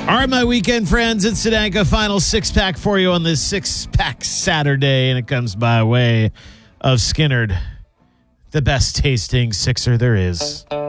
All right, my weekend friends, it's Sedanka final six-pack for you on this six-pack Saturday, and it comes by way of Skinnerd, the best tasting sixer there is.